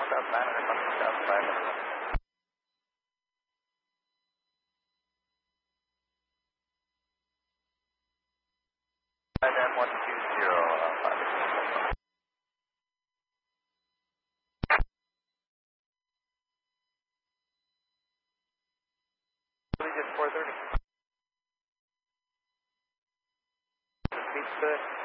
South 900, South 500. M120, 5. Just 430. The speed's good.